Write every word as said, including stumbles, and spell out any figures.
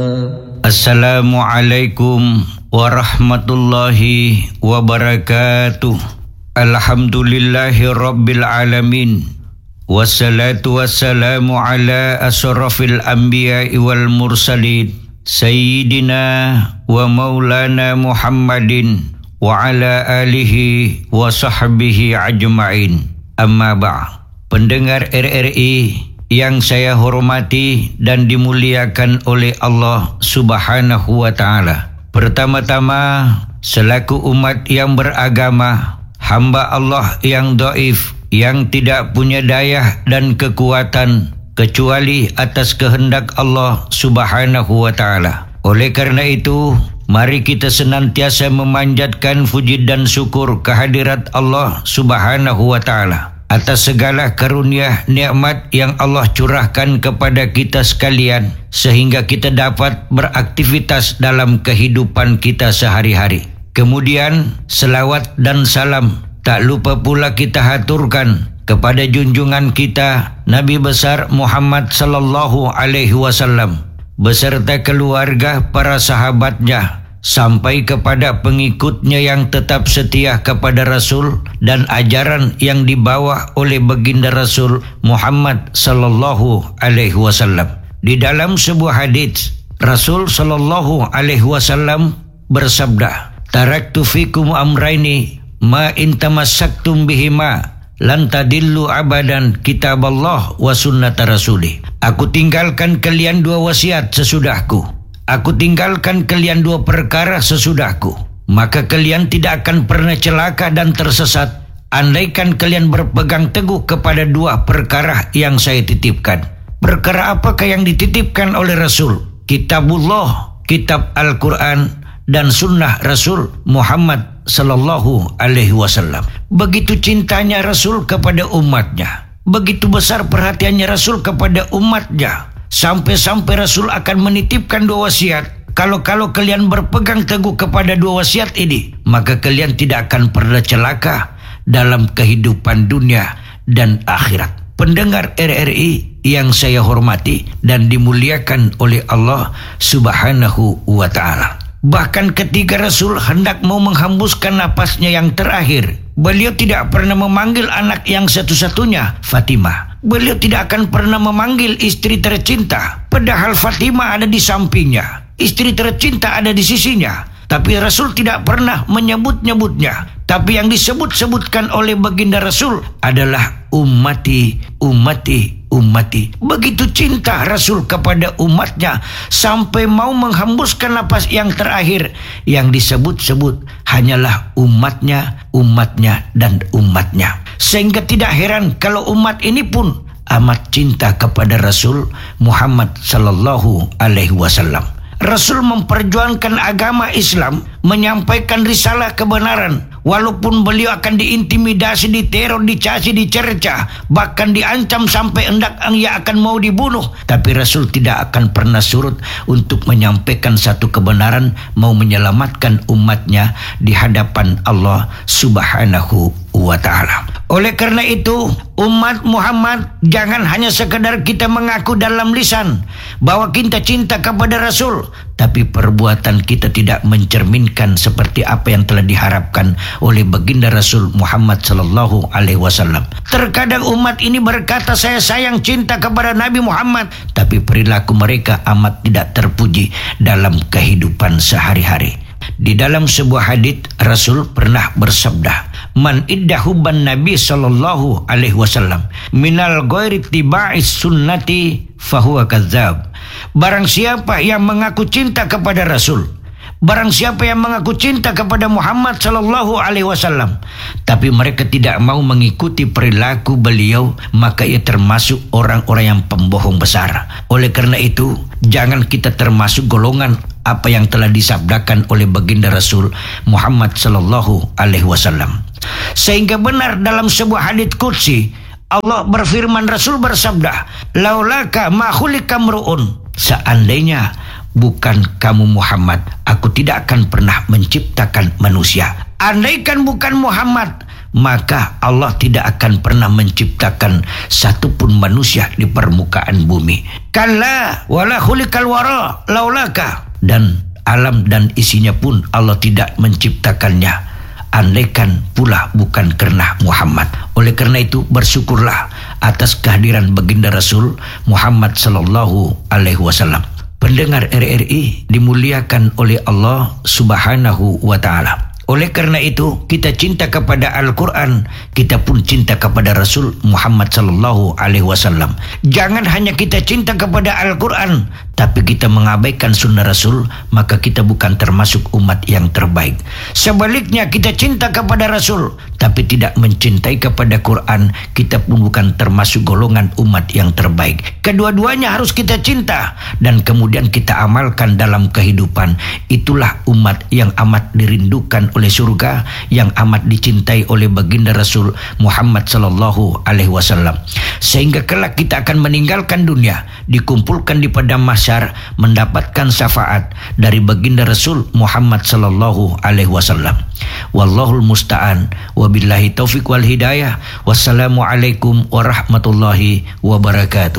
Assalamualaikum warahmatullahi wabarakatuh. Alhamdulillahi rabbil alamin. Wassalatu wassalamu ala asrafil anbiya'i wal mursalin. Sayyidina wa maulana Muhammadin wa ala alihi wa sahbihi ajma'in. Amma ba'd. Pendengar R R I yang saya hormati dan dimuliakan oleh Allah Subhanahu wa Ta'ala. Pertama-tama, selaku umat yang beragama, hamba Allah yang dhaif, yang tidak punya daya dan kekuatan kecuali atas kehendak Allah Subhanahu wa Ta'ala. Oleh karena itu, mari kita senantiasa memanjatkan puji dan syukur kehadirat Allah Subhanahu wa Ta'ala atas segala karunia nikmat yang Allah curahkan kepada kita sekalian, sehingga kita dapat beraktivitas dalam kehidupan kita sehari-hari. Kemudian selawat dan salam tak lupa pula kita haturkan kepada junjungan kita Nabi besar Muhammad sallallahu alaihi wasallam beserta keluarga, para sahabatnya, sampai kepada pengikutnya yang tetap setia kepada Rasul dan ajaran yang dibawa oleh baginda Rasul Muhammad sallallahu alaihi wasallam. Di dalam sebuah hadis, Rasul sallallahu alaihi wasallam bersabda, "Taraktu fikum amraini ma in tamassaktum bihima lan tadillu abadan, kitaballah wa sunnata rasulih." Aku tinggalkan kalian dua wasiat sesudahku. Aku tinggalkan kalian dua perkara sesudahku, maka kalian tidak akan pernah celaka dan tersesat andaikan kalian berpegang teguh kepada dua perkara yang saya titipkan. Perkara apakah yang dititipkan oleh Rasul? Kitabullah, kitab Al-Quran, dan sunnah Rasul Muhammad sallallahu alaihi wasallam. Begitu cintanya Rasul kepada umatnya, begitu besar perhatiannya Rasul kepada umatnya, sampai-sampai Rasul akan menitipkan dua wasiat. Kalau-kalau kalian berpegang teguh kepada dua wasiat ini, maka kalian tidak akan pernah celaka dalam kehidupan dunia dan akhirat. Pendengar R R I yang saya hormati dan dimuliakan oleh Allah Subhanahu wa Ta'ala. Bahkan ketika Rasul hendak mau menghembuskan napasnya yang terakhir, beliau tidak pernah memanggil anak yang satu-satunya, Fatimah. Beliau tidak akan pernah memanggil istri tercinta, padahal Fatimah ada di sampingnya, istri tercinta ada di sisinya. Tapi Rasul tidak pernah menyebut-nyebutnya. Tapi yang disebut-sebutkan oleh baginda Rasul adalah ummati, ummati, ummati. Begitu cinta Rasul kepada umatnya sampai mau menghembuskan napas yang terakhir, yang disebut-sebut hanyalah umatnya, umatnya, dan umatnya. Sehingga tidak heran kalau umat ini pun amat cinta kepada Rasul Muhammad sallallahu alaihi wasallam. Rasul memperjuangkan agama Islam, menyampaikan risalah kebenaran, walaupun beliau akan diintimidasi, diteror, dicaci, dicerca, bahkan diancam sampai hendak ia akan mau dibunuh. Tapi Rasul tidak akan pernah surut untuk menyampaikan satu kebenaran, mau menyelamatkan umatnya di hadapan Allah Subhanahu wa Ta'ala. Oleh karena itu, umat Muhammad jangan hanya sekedar kita mengaku dalam lisan bahwa kita cinta kepada Rasul, tapi perbuatan kita tidak mencerminkan seperti apa yang telah diharapkan oleh baginda Rasul Muhammad sallallahu alaihi wasallam. Terkadang umat ini berkata saya sayang cinta kepada Nabi Muhammad, tapi perilaku mereka amat tidak terpuji dalam kehidupan sehari-hari. Di dalam sebuah hadits Rasul pernah bersabda, "Man iddahubban Nabi sallallahu alaihi wasallam minal ghairi tiba'is sunnati fahuwa kadzdzab." Barang siapa yang mengaku cinta kepada Rasul, barang siapa yang mengaku cinta kepada Muhammad sallallahu alaihi wasallam, tapi mereka tidak mau mengikuti perilaku beliau, maka ia termasuk orang-orang yang pembohong besar. Oleh karena itu, jangan kita termasuk golongan apa yang telah disabdakan oleh baginda Rasul Muhammad sallallahu alaihi wasallam. Sehingga benar dalam sebuah hadits qudsi, Allah berfirman, Rasul bersabda, "Laulaka ma khulika mru'un." Seandainya bukan kamu Muhammad, aku tidak akan pernah menciptakan manusia. Andaikan bukan Muhammad, maka Allah tidak akan pernah menciptakan satupun manusia di permukaan bumi. Kalla wala khuliqal wara laulaka, dan alam dan isinya pun Allah tidak menciptakannya andaikan pula bukan karena Muhammad. Oleh karena itu bersyukurlah atas kehadiran baginda Rasul Muhammad sallallahu alaihi wasallam. Pendengar R R I dimuliakan oleh Allah Subhanahu wa taala. Oleh karena itu kita cinta kepada Al-Quran, kita pun cinta kepada Rasul Muhammad sallallahu alaihi wasallam. Jangan hanya kita cinta kepada Al-Quran, tapi kita mengabaikan sunnah Rasul, maka kita bukan termasuk umat yang terbaik. Sebaliknya kita cinta kepada Rasul, tapi tidak mencintai kepada Quran, kita pun bukan termasuk golongan umat yang terbaik. Kedua-duanya harus kita cinta dan kemudian kita amalkan dalam kehidupan. Itulah umat yang amat dirindukan oleh surga, yang amat dicintai oleh baginda Rasul Muhammad sallallahu alaihi wasallam. Sehingga kelak kita akan meninggalkan dunia, dikumpulkan di padang mahsyar, mendapatkan syafaat dari baginda Rasul Muhammad sallallahu alaihi wasallam. Wallahul musta'an, wabillahi taufiq wal hidayah. Wassalamualaikum warahmatullahi wabarakatuh.